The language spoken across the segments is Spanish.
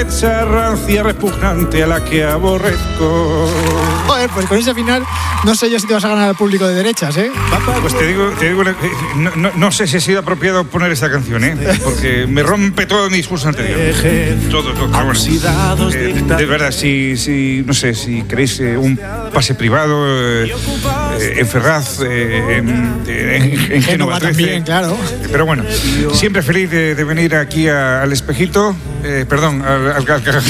derecha rancia, repugnante, a la que aborrezco. Joder, pues con ese final no sé yo si te vas a ganar al público de derechas, ¿eh? Pues te digo no sé si ha sido apropiado poner esta canción, porque me rompe todo mi discurso anterior. Todo. Bueno, de verdad, si no sé, si queréis un pase privado en Ferraz, en Génova 13, también, claro. Pero bueno, siempre feliz de venir aquí al Espejito, perdón, al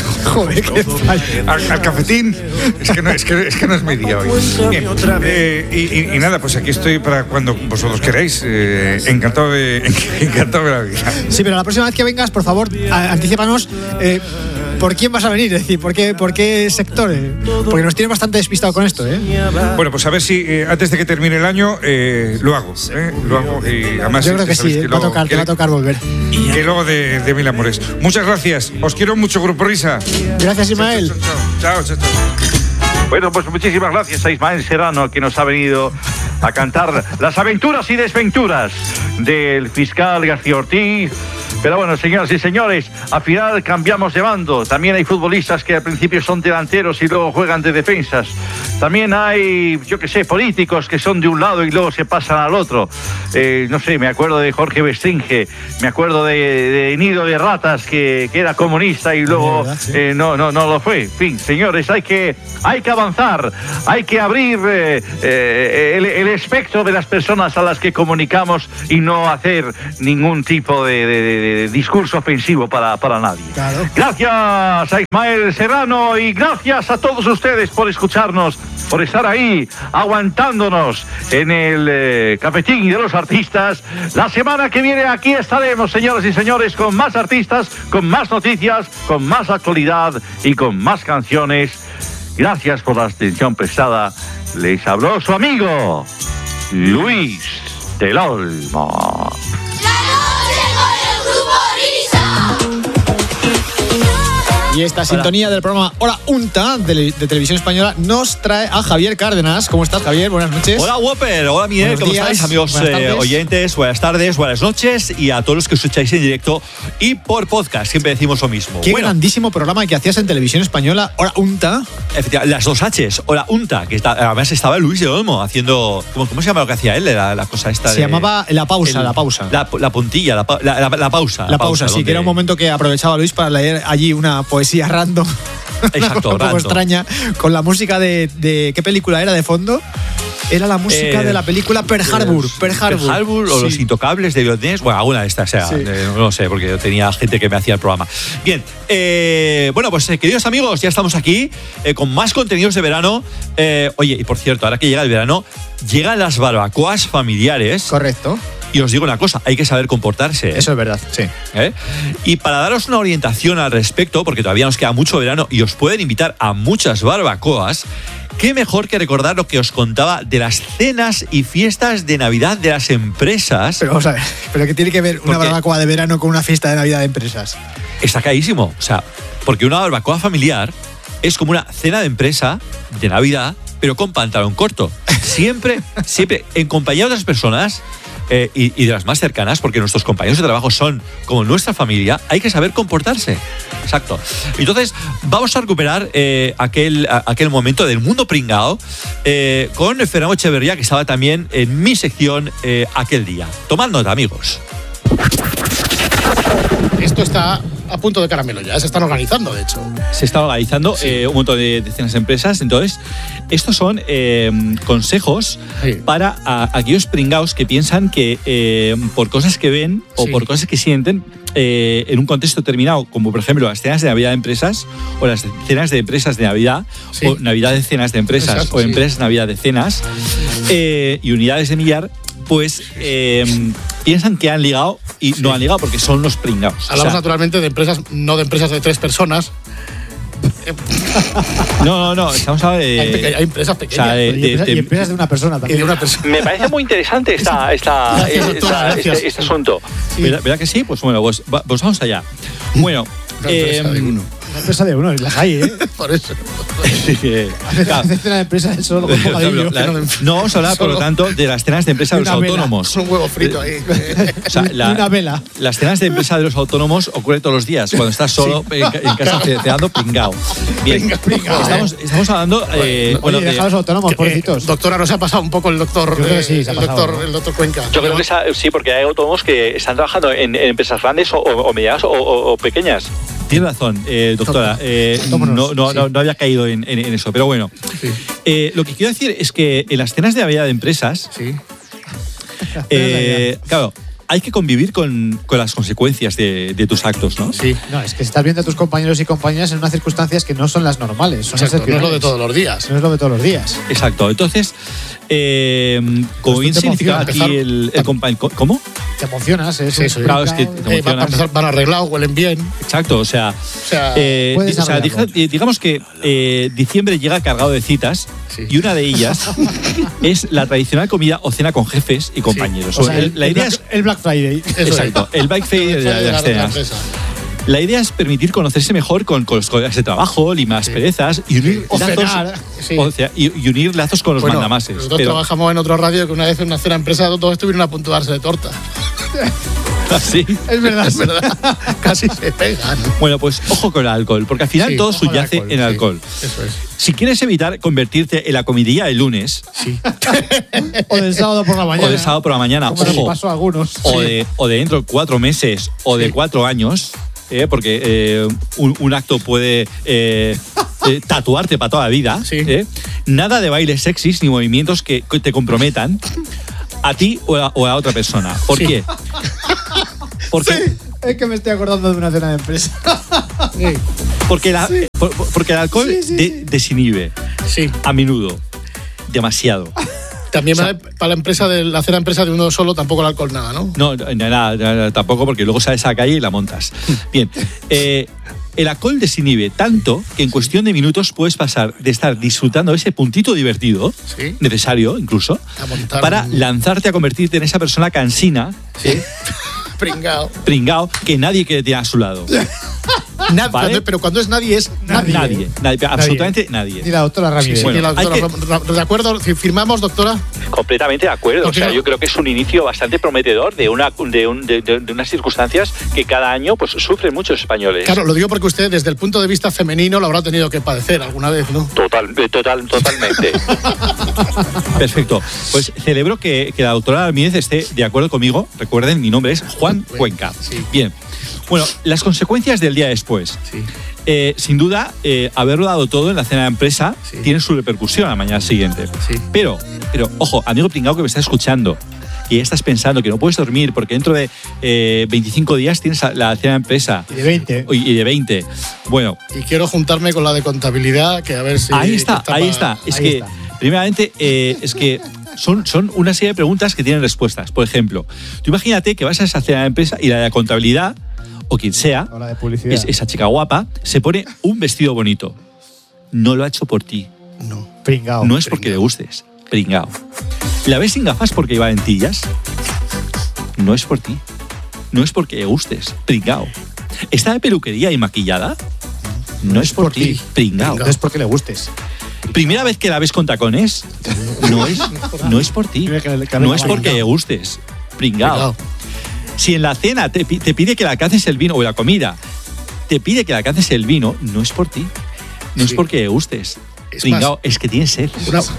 cafetín. Es que no es mi día hoy. Bien, y nada, pues aquí estoy para cuando vosotros queráis. Encantado de la vida. Sí, pero la próxima vez que vengas, por favor, anticípanos por quién vas a venir, es decir, por qué sector, porque nos tienes bastante despistado con esto, Bueno, pues a ver si antes de que termine el año lo hago, y además yo creo que sí, te va a tocar volver. Que luego de mil amores. Muchas gracias, os quiero mucho, Grupo Risa. Gracias, Ismael. Chao. Bueno, pues muchísimas gracias a Ismael Serrano, que nos ha venido a cantar las aventuras y desventuras del fiscal García Ortiz. Pero bueno, señoras y señores, al final cambiamos de bando. También hay futbolistas que al principio son delanteros y luego juegan de defensas. También hay, políticos que son de un lado y luego se pasan al otro. No sé, me acuerdo de Jorge Bestringe, me acuerdo de Nido de Ratas, que era comunista y luego no lo fue. En fin, señores, hay que avanzar, hay que abrir el espectro de las personas a las que comunicamos y no hacer ningún tipo de discurso ofensivo para nadie. Claro. Gracias a Ismael Serrano y gracias a todos ustedes por escucharnos, por estar ahí aguantándonos en el cafetín de los artistas. La semana que viene aquí estaremos, señoras y señores, con más artistas, con más noticias, con más actualidad y con más canciones. Gracias por la atención prestada. Les habló su amigo Luis del Olmo. Y esta sintonía del programa Hora Unta de Televisión Española nos trae a Javier Cárdenas. ¿Cómo estás, Javier? Buenas noches. Hola, Whopper. Hola, Miguel. ¿Cómo estáis, amigos oyentes? Buenas tardes, buenas noches y a todos los que escucháis en directo y por podcast. Siempre decimos lo mismo. Qué grandísimo programa que hacías en Televisión Española, Hora Unta. Efectivamente, las dos H's, Hora Unta, que además estaba Luis del Olmo haciendo... ¿Cómo se llama lo que hacía él? La cosa esta se llamaba la pausa. La puntilla, la pausa. La pausa, sí, donde... que era un momento que aprovechaba Luis para leer allí una poesía random. Exacto, un poco extraña, con la música de ¿qué película era de fondo? Era la música de la película Pearl Harbor. Pearl Harbor o Los Intocables de Violet. Bueno, alguna de estas, no sé, porque yo tenía gente que me hacía el programa. Bien, bueno, pues queridos amigos, ya estamos aquí con más contenidos de verano. Oye, y por cierto, ahora que llega el verano, llegan las barbacoas familiares. Correcto. Y os digo una cosa, hay que saber comportarse. Eso es verdad, sí. Y para daros una orientación al respecto, porque todavía nos queda mucho verano y os pueden invitar a muchas barbacoas, qué mejor que recordar lo que os contaba de las cenas y fiestas de Navidad de las empresas. Pero vamos a ver, ¿pero qué tiene que ver una barbacoa de verano con una fiesta de Navidad de empresas? Está carísimo, o sea, porque una barbacoa familiar es como una cena de empresa de Navidad, pero con pantalón corto. Siempre en compañía de otras personas. Y de las más cercanas, porque nuestros compañeros de trabajo son como nuestra familia, hay que saber comportarse. Exacto. Entonces, vamos a recuperar aquel momento del mundo pringao con Fernando Echeverría, que estaba también en mi sección aquel día. Tomad nota, amigos. Esto está a punto de caramelo ya, se están organizando, de hecho. Se está organizando un montón de cenas de empresas. Entonces, estos son consejos para aquellos pringaos que piensan que por cosas que ven o por cosas que sienten en un contexto determinado, como por ejemplo las cenas de Navidad de empresas o las cenas de empresas de Navidad o Navidad de cenas de empresas. Exacto, o empresas Navidad de cenas y unidades de millar, pues piensan que han ligado y no han ligado porque son los pringados. Hablamos naturalmente de empresas, no de empresas de 3 personas. No, estamos hablando de... Hay empresas pequeñas. O sea, y empresas de una persona también. Y de una persona. Me parece muy interesante este asunto. ¿Verdad que sí? Pues bueno, pues vamos allá. Bueno, La empresa de uno, las hay, ¿eh? Por eso. Hace cena de empresa de solo con bocadillo. No vamos a hablar, por lo tanto, de las cenas de empresa de los autónomos. Un huevo frito ahí. O sea, una vela. Las cenas de empresa de los autónomos ocurren todos los días, cuando estás solo en casa cenando pringao. Bien, estamos hablando... Bueno, deja a los autónomos, pobrecitos. Doctora, ¿no se ha pasado un poco el doctor? Yo creo que sí, se ha pasado, el doctor Cuenca. Yo creo que sí, porque hay autónomos que están trabajando en empresas grandes o medianas o pequeñas. Tiene razón, doctora. No había caído en eso, pero bueno. Sí. Lo que quiero decir es que en las cenas de Navidad de empresas, sí. Claro, hay que convivir con las consecuencias de tus actos, ¿no? Sí. No, es que estás viendo a tus compañeros y compañeras en unas circunstancias que no son las normales. Son Exacto, no es lo de todos los días. No es lo de todos los días. Exacto. Entonces, como bien significaba aquí el compañero... ¿Cómo? Te emocionas, ¿eh? Sí, claro, es que te emocionas. Van arreglados, huelen bien. Exacto, o sea, digamos que diciembre llega cargado de citas, sí, y una de ellas es la tradicional comida o cena con jefes y compañeros. Sí. O sea, la idea es el Black Friday. Exacto, el Black Friday de las cenas. La idea es permitir conocerse mejor con los colegas de trabajo, limar perezas y unir lazos, y unir lazos con los mandamases. Nosotros trabajamos en otra radio que una vez en una cena empresa todos estuvieron a punto de darse de torta. ¿Sí? Es verdad. Casi se pegan. Bueno, pues ojo con el alcohol, porque al final todo subyace en el alcohol. Eso es. Si quieres evitar convertirte en la comidilla del lunes, o del sábado por la mañana, como ojo, pasó a algunos, o de dentro de 4 meses o de 4 años, porque un acto puede tatuarte para toda la vida. Nada de bailes sexys ni movimientos que te comprometan a ti o a otra persona. ¿Por qué? Porque es que me estoy acordando de una cena de empresa. Porque el alcohol desinhibe. Sí. A menudo. Demasiado. También para la empresa de la cena empresa de uno solo tampoco el alcohol nada, ¿no? No, nada, tampoco, porque luego sales a la calle y la montas. Bien. El alcohol desinhibe tanto que en cuestión de minutos puedes pasar de estar disfrutando ese puntito divertido, necesario incluso, para lanzarte a convertirte en esa persona cansina, pringao, que nadie quiere tener a su lado. ¿Vale? Pero cuando es nadie, es nadie. Absolutamente nadie. Ni la doctora Ramírez. Sí, bueno, la doctora, ¿de acuerdo? ¿Firmamos, doctora? Completamente de acuerdo. O sea, yo creo que es un inicio bastante prometedor de unas circunstancias que cada año pues sufren muchos españoles. Claro, lo digo porque usted desde el punto de vista femenino lo habrá tenido que padecer alguna vez, ¿no? Totalmente. Perfecto. Pues celebro que la doctora Ramírez esté de acuerdo conmigo. Recuerden, mi nombre es Juan Cuenca. Sí. Bien. Bueno, las consecuencias del día después. Sin duda, haberlo dado todo en la cena de empresa tiene su repercusión a la mañana siguiente. Pero, ojo, amigo pringao que me está escuchando, que ya estás pensando que no puedes dormir porque dentro de 25 días tienes la cena de empresa. Y de 20. Bueno. Y quiero juntarme con la de contabilidad, que a ver si... Ahí está. Primeramente, es que son una serie de preguntas que tienen respuestas. Por ejemplo, tú imagínate que vas a esa cena de empresa y la de contabilidad, o quien sea, o la de publicidad, esa chica guapa, se pone un vestido bonito. No lo ha hecho por ti. No. Pringao. No es porque le gustes. Pringao. ¿La ves sin gafas porque iba en lentillas? No es por ti. No es porque le gustes. Pringao. ¿Está de peluquería y maquillada? No es por ti. Pringao. No es porque le gustes. ¿Primera vez que la ves con tacones? No es por ti. No es porque le gustes. Pringao. Si en la cena te pide que le alcances el vino, o la comida te pide que le alcances el vino, no es por ti. No es porque le gustes. Pringao, es que tienes sed.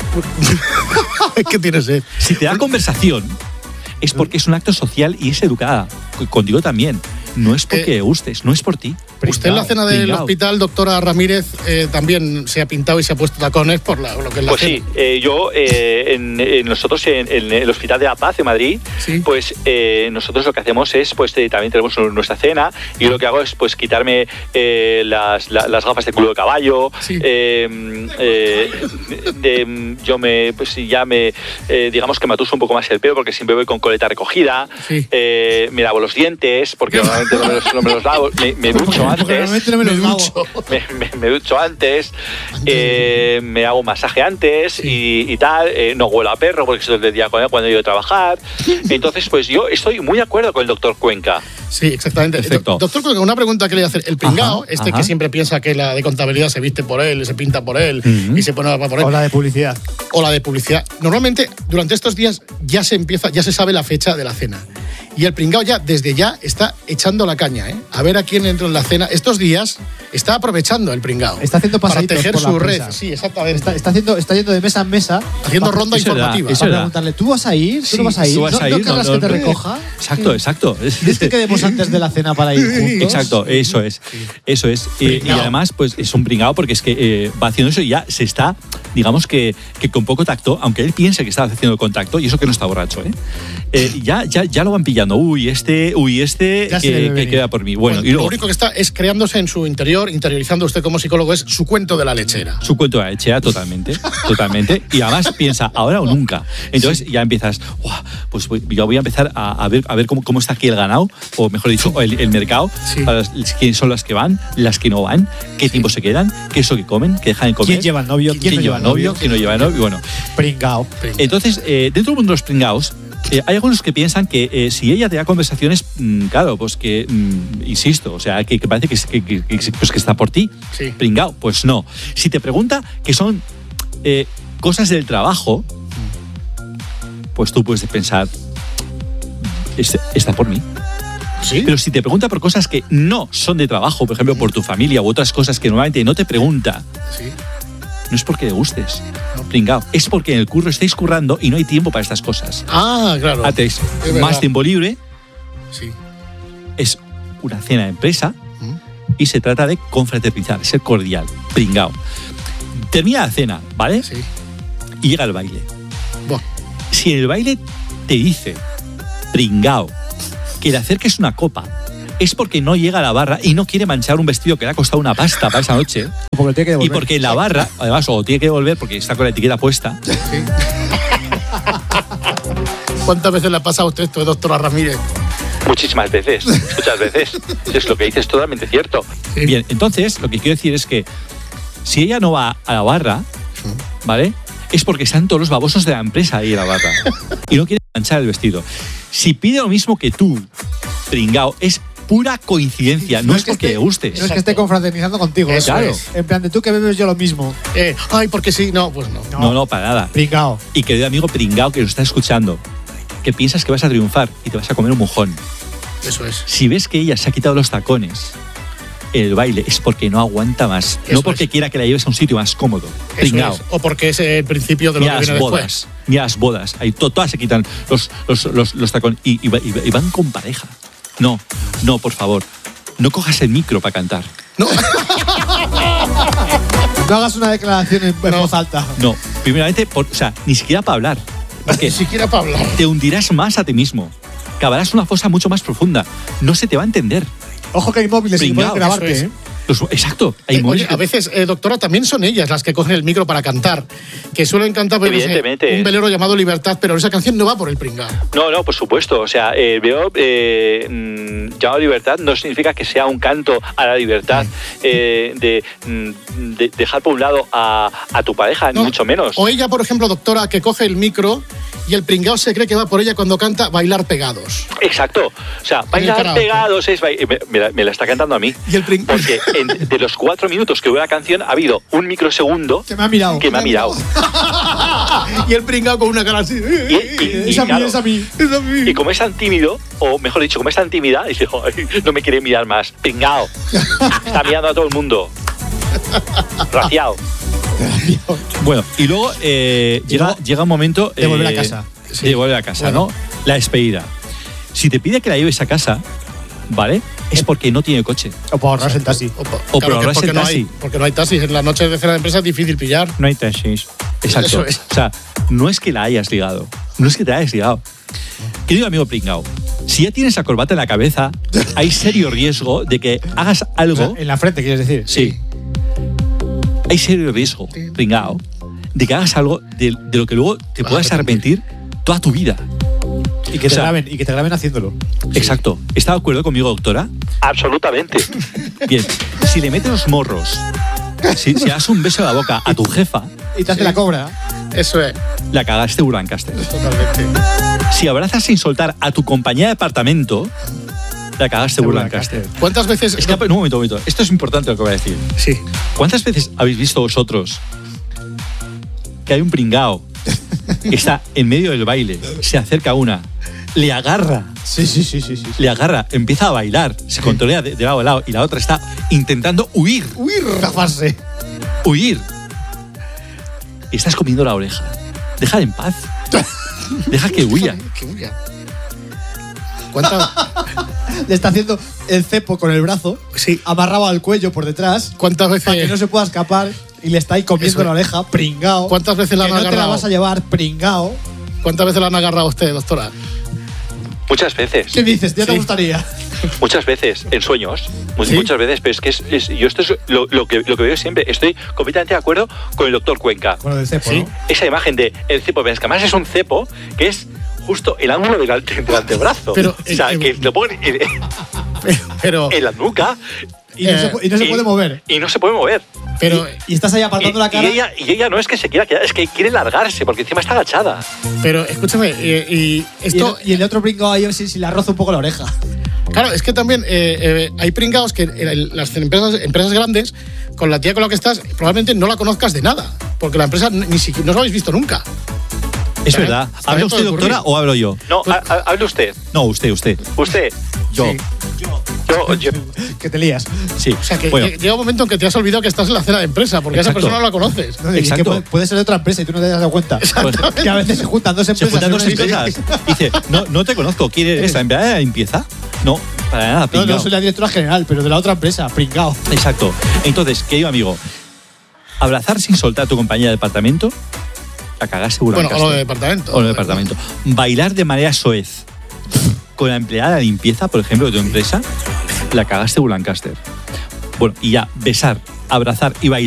Es que tienes sed. Si te da conversación, es porque es un acto social y es educada. Contigo también. No es porque le gustes, no es por ti. Usted en la cena del hospital, doctora Ramírez, también se ha pintado y se ha puesto tacones por lo que es la pues cena. Sí, yo nosotros en el Hospital de la Paz de Madrid, pues nosotros lo que hacemos es, pues también tenemos nuestra cena, y lo que hago es pues quitarme las gafas de culo de caballo, digamos que me atuso un poco más el pelo porque siempre voy con coleta recogida, me lavo los dientes porque normalmente no me los lavo, me ducho antes. No me ducho. Me ducho antes, me hago masaje antes y tal. No huelo a perro porque estoy todo el día con él cuando he ido a trabajar. Entonces, pues yo estoy muy de acuerdo con el doctor Cuenca. Sí, exactamente. Doctor Cuenca, una pregunta que le voy a hacer. El pringao, que siempre piensa que la de contabilidad se viste por él, se pinta por él y se pone por él. O la de publicidad. Normalmente, durante estos días ya se sabe la fecha de la cena. Y el pringao desde ya está echando la caña, ¿eh? A ver a quién entra en la cena. Estos días está aprovechando el pringao. Está haciendo pasaditos para tejer por la su red. empresa. Sí, exactamente. Está yendo de mesa en mesa. Haciendo ronda informativa. Para preguntarle, ¿tú vas a ir? ¿Tú no vas a ir? ¿No querrás que te recoja? Exacto. ¿Quieres que quedemos antes de la cena para ir juntos? Exacto, eso es. Y además, pues es un pringao porque es que va haciendo eso y ya se está, digamos que con poco tacto, aunque él piense que está haciendo contacto, y eso que no está borracho, ya lo van pillando. Uy, este que queda por mí. Bueno, y luego, lo único que está es creándose en su interior, interiorizando usted como psicólogo, es su cuento de la lechera. Su cuento de la lechera, totalmente. Y además piensa, ahora o nunca. Entonces ya empiezas, pues yo voy a empezar a ver cómo está aquí el ganado, o mejor dicho, el mercado, para quiénes son las que van, las que no van, qué tiempo se quedan, qué es lo que comen, qué dejan de comer. ¿Quién lleva novio? ¿Quién no lleva novio? ¿Quién no lleva novio? Bueno. Pringao. Entonces, dentro del mundo de los pringaos, hay algunos que piensan que si ella te da conversaciones, claro, pues que, insisto, o sea, que parece que está por ti, pringao, pues no. Si te pregunta que son cosas del trabajo, pues tú puedes pensar, está por mí. ¿Sí? Pero si te pregunta por cosas que no son de trabajo, por ejemplo, por tu familia u otras cosas que normalmente no te pregunta, no es porque le gustes, pringao, es porque en el curro estáis currando y no hay tiempo para estas cosas. Ah, claro. Haces más tiempo libre, sí. Es una cena de empresa y se trata de confraternizar, ser cordial, pringao. Termina la cena, ¿vale? Sí. Y llega el baile. Buah. Si en el baile te dice, pringao, que le acerques una copa, es porque no llega a la barra y no quiere manchar un vestido que le ha costado una pasta para esa noche. Porque tiene que devolver. Y porque en la barra, además, o tiene que devolver porque está con la etiqueta puesta. Sí. ¿Cuántas veces le ha pasado a usted esto, doctora Ramírez? Muchísimas veces, muchas veces. Es lo que dices, totalmente cierto. Sí. Bien, entonces, lo que quiero decir es que si ella no va a la barra, ¿vale? Es porque están todos los babosos de la empresa ahí en la barra y no quiere manchar el vestido. Si pide lo mismo que tú, pringao, es pura coincidencia, no es porque le gustes. No es que esté confraternizando contigo. Claro. En plan de tú que bebes yo lo mismo. Porque sí, no, pues no. No, para nada. Pringao. Y querido amigo pringao que lo está escuchando, que piensas que vas a triunfar y te vas a comer un mojón. Eso es. Si ves que ella se ha quitado los tacones en el baile, es porque no aguanta más. No porque quiera que la lleves a un sitio más cómodo. Pringao. O porque es el principio de lo que viene después. Ni a las bodas. Ahí todas se quitan los tacones y van con pareja. No, por favor. No cojas el micro para cantar. No. No hagas una declaración en voz alta. No, primeramente, ni siquiera para hablar. Porque ni siquiera para hablar. Te hundirás más a ti mismo. Cavarás una fosa mucho más profunda. No se te va a entender. Ojo que hay móviles y pueden grabarte, Exacto. Hay oye, a veces, doctora, también son ellas las que cogen el micro para cantar. Que suelen cantar evidentemente. Un velero llamado Libertad, pero esa canción no va por el pringao. No, por supuesto. O sea, llamado Libertad no significa que sea un canto a la libertad de dejar por un lado a tu pareja, ni mucho menos. O ella, por ejemplo, doctora, que coge el micro y el pringao se cree que va por ella cuando canta Bailar Pegados. Exacto. O sea, Bailar Pegados es... Me la está cantando a mí. ¿Y el pringao? Porque de los 4 minutos que dura la canción ha habido un microsegundo que me ha mirado. Y el pringao con una cara así. Es a mí. Y como es tan tímido, o mejor dicho, como es tan tímida, dice, no me quiere mirar más. Pringao. Está mirando a todo el mundo. Raciado. Bueno, y luego llega un momento de volver a casa. De volver a casa, ¿no? La despedida. Si te pide que la lleves a casa, ¿vale? Es porque no tiene coche. O para ahorrarse el taxi. O para ahorrarse el taxi. Porque no hay taxis. En las noches de cena de empresa es difícil pillar. No hay taxis. Exacto. Eso es. O sea, no es que la hayas ligado. No es que te la hayas ligado. Querido amigo pringao, si ya tienes la corbata en la cabeza, hay serio riesgo de que hagas algo... En la frente, ¿quieres decir? Sí. Hay serio riesgo, pringao, de que hagas algo de lo que luego te puedas arrepentir toda tu vida. Y que te graben haciéndolo. Exacto. ¿Está de acuerdo conmigo, doctora? Absolutamente. Bien. Si le metes los morros, si das un beso en la boca a tu jefa y te hace la cobra, eso es. La cagaste Urlancaster. Totalmente. Si abrazas sin soltar a tu compañía de apartamento, la cagaste Urlancaster. ¿Cuántas veces? Un momento. Esto es importante lo que voy a decir. Sí. ¿Cuántas veces habéis visto vosotros que hay un pringao que está en medio del baile, se acerca a una, le agarra? Sí. Le agarra, empieza a bailar, se controlea de lado a lado y la otra está intentando huir. Zafarse. Huir. Y estás comiendo la oreja. Déjala en paz. Deja que huya. Que huya. ¿Cuántas? Le está haciendo el cepo con el brazo, sí, amarrado al cuello por detrás. ¿Cuántas veces? Para que no se pueda escapar y le está ahí comiendo la oreja, pringao. ¿Cuántas veces la han agarrado? No te la vas a llevar, pringao. ¿Cuántas veces la han agarrado a usted, doctora? Muchas veces. ¿Qué dices? ¿Ya te gustaría? Muchas veces, en sueños. ¿Sí? Muchas veces, pero es que yo esto es lo que veo siempre. Estoy completamente de acuerdo con el doctor Cuenca. Con lo del cepo, ¿no? Esa imagen de el cepo, pero es que además es un cepo que es justo el ángulo del antebrazo. Pero, o sea, que lo ponen en la nuca. Y no se puede mover. Y no se puede mover. Pero, y estás ahí apartando la cara. Y ella no es que se quiera quedar, es que quiere largarse, porque encima está agachada. Pero escúchame, y esto. Y el otro pringao ahí si le roza un poco la oreja. Claro, es que también hay pringados que las empresas grandes, con la tía con la que estás, probablemente no la conozcas de nada. Porque la empresa ni siquiera no la habéis visto nunca. Es verdad. ¿Habla usted, doctora, o hablo yo? No, hable usted. No, usted. ¿Usted? Yo. Sí. Yo. Que te lías. Sí. O sea, que bueno. llega un momento en que te has olvidado que estás en la cena de empresa, porque Exacto. a esa persona no la conoces. No, Exacto. Que puede ser de otra empresa y tú no te has dado cuenta. Que a veces se juntan dos empresas. Se juntan dos en una empresas. historia. Dice, no te conozco. ¿Quién eres? ¿La empleada de limpieza? No, para nada, pringao. No soy la directora general, pero de la otra empresa, pringao. Exacto. Entonces, querido amigo, abrazar sin soltar a tu compañía de departamento, la cagaste Urlancaster. Bueno, o lo de departamento. O lo de departamento. Bailar de manera soez con la empleada de limpieza, por ejemplo, de tu empresa, la cagaste Urlancaster. Bueno, y ya, besar, abrazar y bailar